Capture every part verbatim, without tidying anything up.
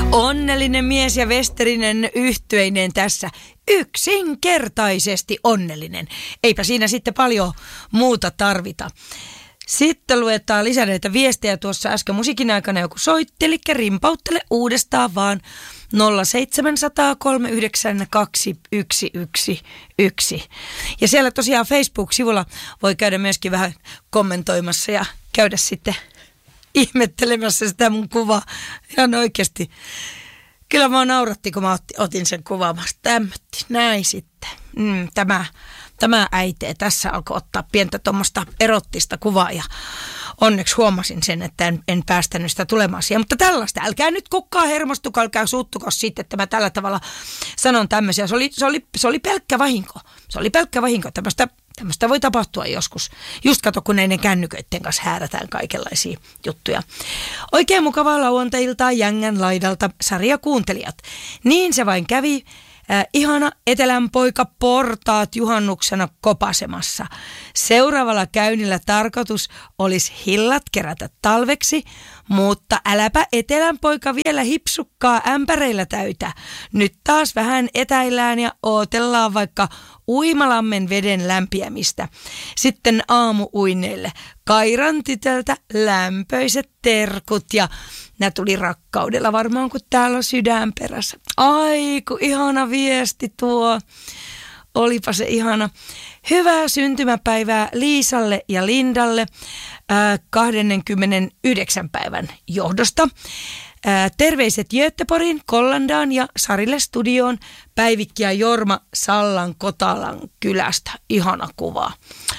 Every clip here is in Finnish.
Onnellinen mies ja Westerinen yhtyeinen tässä. Yksinkertaisesti onnellinen. Eipä siinä sitten paljon muuta tarvita. Sitten luetaan lisää näitä viestejä. Tuossa äsken musiikin aikana joku soitteli, rimpauttele uudestaan vaan nolla seitsemän nolla nolla kolme yhdeksän kaksi yksi yksi yksi. Ja siellä tosiaan Facebook-sivulla voi käydä myöskin vähän kommentoimassa ja käydä sitten ihmettelemässä sitä mun kuvaa. Ihan oikeasti. Kyllä mä nauratti, kun mä otin sen kuvaamasta. Tämmötti, näin sitten. Mm, tämä, tämä äitee. Tässä alkoi ottaa pientä tuommoista erottista kuvaa ja onneksi huomasin sen, että en, en päästänyt sitä tulemaan siihen. Mutta tällaista, älkää nyt kukaan hermostuko, älkää suuttuko siitä, että mä tällä tavalla sanon tämmöisiä. Se oli, se oli, se oli pelkkä vahinko. Se oli pelkkä vahinko. Tämmöistä, tämmöistä voi tapahtua joskus. Just kato, kun näiden kännyköiden kanssa häärätään kaikenlaisia juttuja. Oikein mukavaa lauantai-iltaa Jängän laidalta, sarjakuuntelijat. Niin se vain kävi. Äh, ihana etelän poika portaat juhannuksena kopasemassa. Seuraavalla käynnillä tarkoitus olisi hillat kerätä talveksi, mutta äläpä etelän poika vielä hipsukkaa ämpäreillä täytä. Nyt taas vähän etäillään ja ootellaan vaikka Uimalammen veden lämpiämistä. Sitten aamuuineille Kairan tytöltä lämpöiset terkut ja nämä tuli rakkaudella varmaan, kun täällä on sydän perässä. Ai, kun ihana viesti tuo. Olipa se ihana. Hyvää syntymäpäivää Liisalle ja Lindalle äh, kaksikymmentäyhdeksän päivän johdosta. Äh, terveiset Göteborgin, Kollandaan ja Sarille studioon. Päivikki ja Jorma Sallan Kotalan kylästä. Ihana kuva.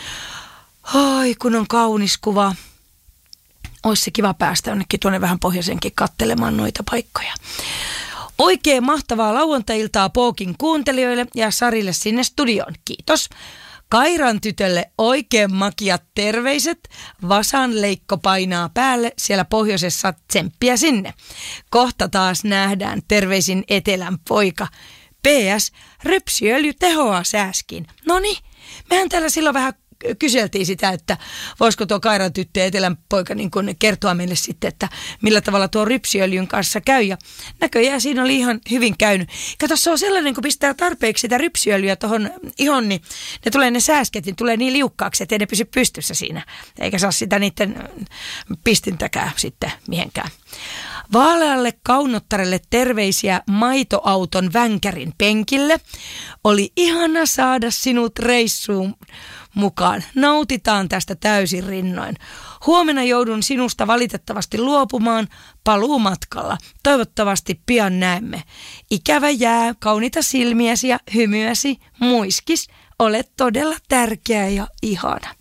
Ai, kun on kaunis kuva. Olisi se kiva päästä jonnekin tuonne vähän pohjoisenkin katselemaan noita paikkoja. Oikein mahtavaa lauantai-iltaa Pookin kuuntelijoille ja Sarille sinne studioon. Kiitos. Kairan tytölle oikein makiat terveiset. Vasan leikko painaa päälle siellä pohjoisessa, tsemppiä sinne. Kohta taas nähdään, terveisin etelän poika. P S. Rypsiöljy tehoaa sääskiin. Noniin, mehän täällä silloin vähän kyseltiin sitä, että voisiko tuo Kairan tyttö ja etelän poika niin kun kertoa meille sitten, että millä tavalla tuo rypsiöljyn kanssa käy. Ja näköjään siinä oli ihan hyvin käynyt. Kato, se on sellainen, kun pistää tarpeeksi sitä rypsiöljyä tuohon ihon, niin ne tulee ne sääsket, niin tulee niin liukkaaksi, että ei ne pysy pystyssä siinä. Eikä saa sitä niiden pistintäkään sitten mihinkään. Vaalealle kaunottarelle terveisiä maitoauton vänkärin penkille. Oli ihana saada sinut reissuun mukaan. Nautitaan tästä täysin rinnoin. Huomenna joudun sinusta valitettavasti luopumaan paluumatkalla. Toivottavasti pian näemme. Ikävä jää, kaunita silmiäsi ja hymyäsi, muiskis. Olet todella tärkeä ja ihana.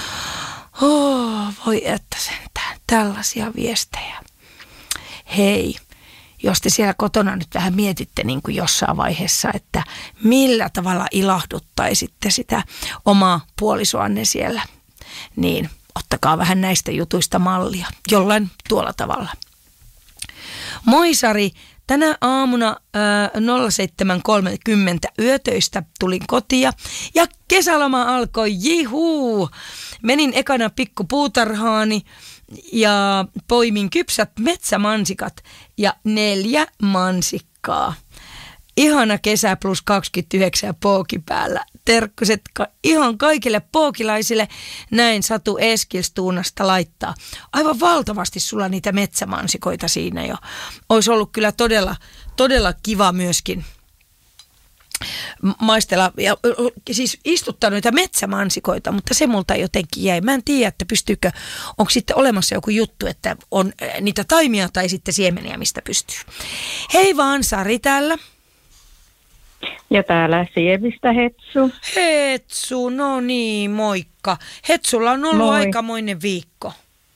Oh, voi että sentään, tällaisia viestejä. Hei, jos te siellä kotona nyt vähän mietitte niin kuin jossain vaiheessa, että millä tavalla ilahduttaisitte sitä omaa puolisoanne siellä, niin ottakaa vähän näistä jutuista mallia jollain tuolla tavalla. Moi Sari, tänä aamuna äh, nolla seitsemän kolmekymmentä yötöistä tulin kotia ja kesäloma alkoi, jihuu! Menin ekana pikkupuutarhaani ja poimin kypsät metsämansikat ja neljä mansikkaa. Ihana kesä plus kaksikymmentäyhdeksän pooki päällä. Terkkuset ka- ihan kaikille pookilaisille. Näin Satu Eskilstuunasta laittaa. Aivan valtavasti sulla niitä metsämansikoita siinä jo. Olisi ollut kyllä todella, todella kiva myöskin maistella ja siis istuttaa noita metsämansikoita, mutta se multa jotenkin jäi. Mä en tiedä, että pystyykö, onko sitten olemassa joku juttu, että on niitä taimia tai sitten siemeniä, mistä pystyy. Hei vaan, Sari täällä. Ja täällä Sievistä Hetsu. Hetsu, no niin, moikka. Hetsulla on ollut Moi. Aikamoinen viikko.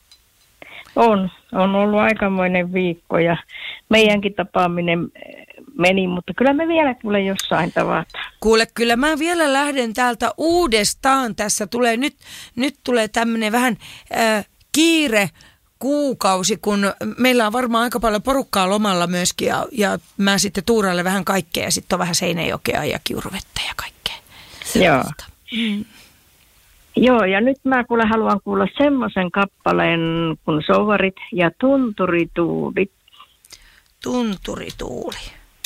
On, on ollut aikamoinen viikko ja meidänkin tapaaminen meni, mutta kyllä me vielä kuule jossain tavataan. Kuule, kyllä mä vielä lähden täältä uudestaan. Tässä tulee nyt, nyt tulee tämmöinen vähän äh, kiire kuukausi, kun meillä on varmaan aika paljon porukkaa lomalla myöskin ja, ja mä sitten tuurailen vähän kaikkea ja sitten on vähän Seinäjokea ja Kiuruvettä ja kaikkea. Joo. Mm. Joo, ja nyt mä kuule haluan kuulla semmoisen kappaleen kuin Souvarit ja Tunturituudit. Tunturituuli.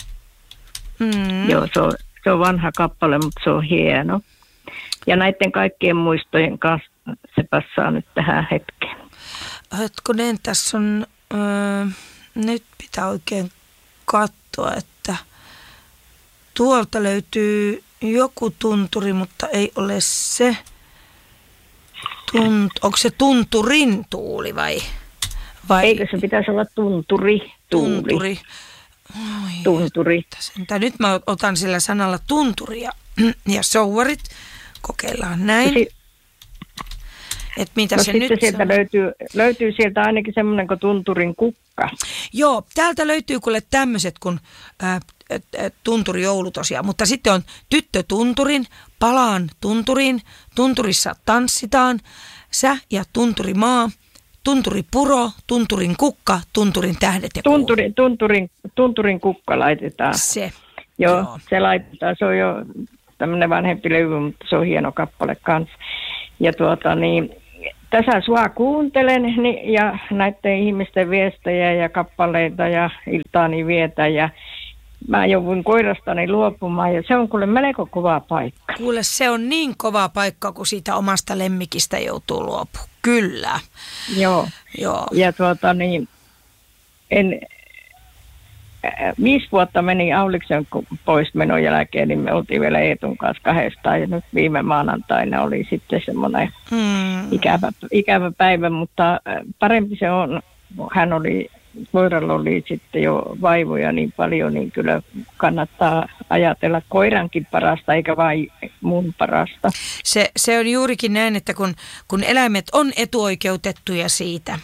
Mm. Joo, se on, se on vanha kappale, mutta se on hieno. Ja näiden kaikkien muistojen kanssa se passaa nyt tähän hetkeen. Hetkonen, tässä on, öö, nyt pitää oikein katsoa, että tuolta löytyy joku tunturi, mutta ei ole se. Tunt, onko se tunturin tuuli vai? vai? Eikö se pitäisi olla tunturi? Tuuli. Tunturi. Oi, tunturi. Että nyt mä otan sillä sanalla tunturi ja, ja souvarit. Kokeillaan näin. Si- Et mitä no se sitten nyt sieltä löytyy, löytyy sieltä ainakin semmoinen kuin tunturin kukka. Joo, täältä löytyy kuule tämmöiset kuin ää, tunturijoulu tosiaan, mutta sitten on tyttö tunturin, palaan tunturiin, tunturissa tanssitaan, sä ja tunturimaa, tunturipuro, tunturin kukka, tunturin tähdet ja Tunturi, tunturin, tunturin kukka laitetaan. Se. Joo, Joo, se laitetaan. Se on jo tämmöinen vanhempi levy, mutta se on hieno kappale kanssa. Ja tuota niin, tässä sua kuuntelen niin, ja näiden ihmisten viestejä ja kappaleita ja iltaani vietä ja mä jouduin koirastani luopumaan ja se on kuule melko kova paikka. Kuule, se on niin kova paikka, kun siitä omasta lemmikistä joutuu luopumaan. Kyllä. Joo. Joo. Ja tuota niin, en, äh, viisi vuotta meni Auliksen pois menon jälkeen, niin me oltiin vielä Eetun kanssa kahdestaan ja nyt viime maanantaina oli sitten semmoinen Mm. ikävä, ikävä päivä, mutta parempi se on, hän oli, koiralla oli sitten jo vaivoja niin paljon, niin kyllä kannattaa ajatella koirankin parasta eikä vain mun parasta. Se, se on juurikin näin, että kun, kun eläimet on etuoikeutettuja siitä,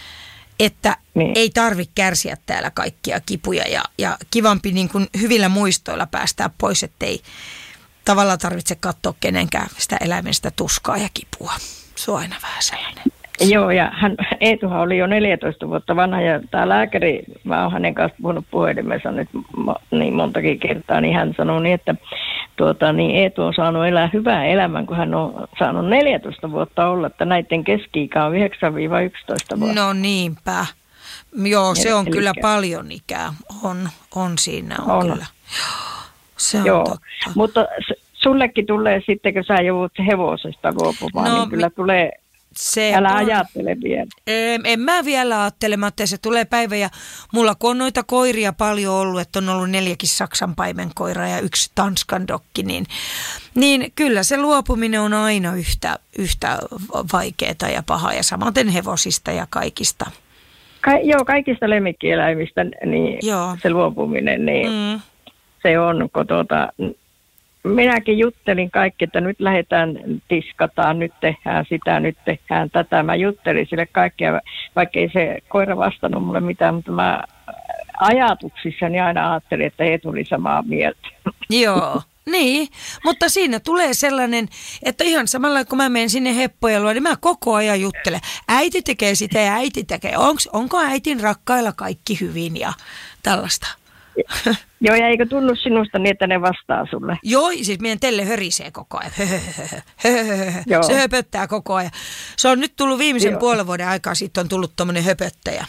että Niin. ei tarvitse kärsiä täällä kaikkia kipuja ja, ja kivampi niin kuin hyvillä muistoilla päästää pois, ettei tavallaan tarvitse katsoa kenenkään sitä eläimestä tuskaa ja kipua. Se on aina vähän sellainen. Joo, ja hän, Eetuhan oli jo neljätoista vuotta vanha, ja tämä lääkäri, mä oon hänen kanssa puhunut puhelimessa nyt niin montakin kertaa, niin hän sanoi niin, että tuota, niin Eetu on saanut elää hyvää elämän, kun hän on saanut neljätoista vuotta olla, että näiden keski-ikä on yhdeksän yksitoista vuotta. No niinpä. Joo, se on Eli- kyllä paljon ikää. On, on siinä on, On. kyllä. Joo, se on Joo, totta. mutta s- sullekin tulee sitten, kun sä joudut hevosesta luopumaan, No, niin kyllä mi- tulee, Se älä on. ajattele vielä. En, en mä vielä ajattelematta, se tulee päivä ja mulla kun on noita koiria paljon ollut, että on ollut neljäkin Saksan paimenkoiraa ja yksi Tanskan dokki, niin, niin kyllä se luopuminen on aina yhtä, yhtä vaikeaa ja pahaa ja samaten hevosista ja kaikista. Ka- joo, kaikista lemmikkieläimistä niin Joo. se luopuminen, niin Mm. se on, kun tuota, minäkin juttelin kaikki, että nyt lähdetään, tiskataan, nyt tehdään sitä, nyt tehdään tätä. Mä juttelin sille kaikkea, vaikka ei se koira vastannut mulle mitään, mutta mä ajatuksissani aina ajattelin, että ei tuli samaa mieltä. Joo, niin, mutta siinä tulee sellainen, että ihan samalla kun mä menen sinne heppojen luo, niin mä koko ajan juttelen. Äiti tekee sitä ja äiti tekee. Onks, onko äitin rakkailla kaikki hyvin ja tällaista? Joo, ja eikö tunnu sinusta niin, että ne vastaa sulle? Joo, siis meidän Telle hörisee koko ajan. Joo. Se höpöttää koko ayan. Se on nyt tullut viimeisen Joo. puolen vuoden aikaa, siitä on tullut tommonen höpöttäjä.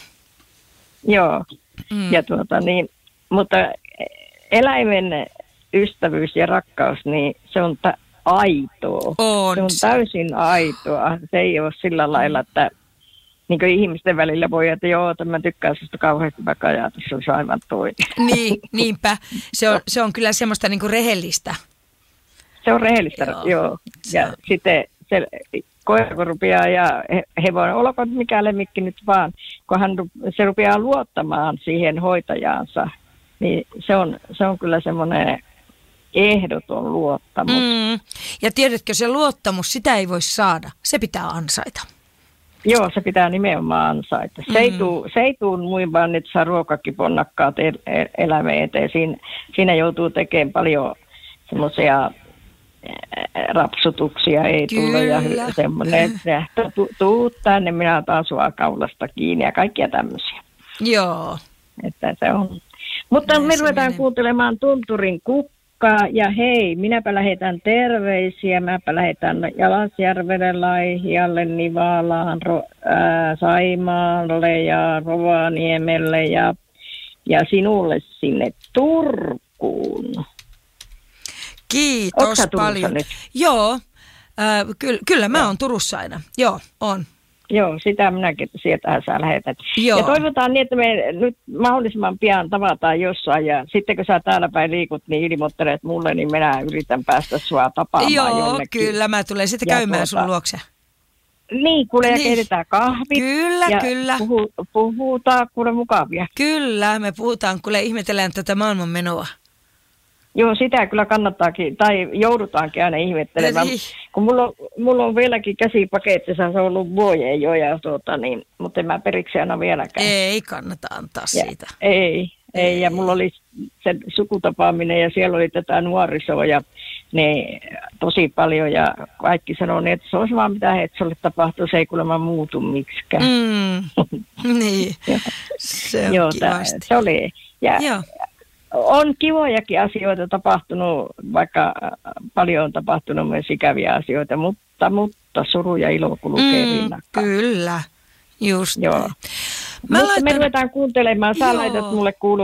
Joo, Mm. ja tuota niin, mutta eläimen ystävyys ja rakkaus, niin se on ta- aitoa. On Se on se. täysin aitoa. Se ei ole sillä lailla, että niin kuin ihmisten välillä voi, että joo, että mä tykkään susta kauheasti, vaikka ajatus on aivan toinen. Niin, niinpä. Se on, se on kyllä semmoista niinku rehellistä. Se on rehellistä, Joo. joo. joo. Ja Se on. sitten se koira kun rupeaa ja he- hevonen, olkoon mikä lemmikki nyt vaan, kun hän ru- se rupeaa luottamaan siihen hoitajaansa, niin se on, se on kyllä semmoinen ehdoton luottamus. Mm. Ja tiedätkö, se luottamus, sitä ei voi saada. Se pitää ansaita. Joo, se pitää nimenomaan ansaita. Se ei Mm. tuu, se ei tuu muin vaan, että saa ruokakiponnakkaat el- el- elämän eteen. Siinä, siinä joutuu tekemään paljon semmoisia rapsutuksia, ei tulla ja Kyllä. hy- semmoinen, että tu- tuu tänne, minä otan sua kaulasta kiinni ja kaikkia tämmöisiä. Joo. Että se on. Mutta Näin me se ruvetaan menee. kuuntelemaan Tunturin kukkaa ja hei, minäpä lähetän terveisiä, mäpä lähetän Jalasjärvelle, Laihialle, Nivalaan, Ro- ää, Saimaalle ja Rovaniemelle ja, ja sinulle sinne Turkuun. Kiitos Ootko sä Turussa paljon. nyt? Joo, äh, kyllä, kyllä mä Joo. oon Turussa aina. Joo, on. Joo, sitä minäkin, että sieltähän sä lähetät. Joo. Ja toivotaan niin, että me nyt mahdollisimman pian tavataan jossain, ja sitten kun sä täällä päin liikut, niin ilmoittelet mulle, niin minä yritän päästä sua tapaamaan Joo, jonnekin. kyllä, mä tulen sitten Ja käymään tuota, sun luokse. Niin, kuule, ja Niin. keitetään kahvit. Kyllä, ja kyllä. Puhu, puhutaan, kuule, mukavia. Kyllä, me puhutaan, kuule ihmetellään tätä maailmanmenoa. Joo, sitä kyllä kannattaakin, tai joudutaankin aina ihmettelemään. Niin. Kun mulla on, mulla on vieläkin käsipaketissa, se on ollut vuoden jo, ja tuota, niin, mutta en mä periksi aina vieläkään. Ei kannata antaa Ja, siitä. ei, ei, ei, ja mulla oli se sukutapaaminen, ja siellä oli tätä nuorisoa, ja ne tosi paljon, ja kaikki sanoi, että se olisi vaan mitä Hetsolle tapahtuu, se ei kuulemma muutu miksikään. Mm, niin, se on Joo, tää, kivasti. se oli. Ja, Joo. on kivojakin asioita tapahtunut, vaikka paljon on tapahtunut myös ikäviä asioita, mutta, mutta suru ja ilo kulkee Mm, rinnakkain. kyllä, just Joo. näin. Mä Mutta me laitan- ruvetaan kuuntelemaan. Sä Joo. laitat mulle kuulu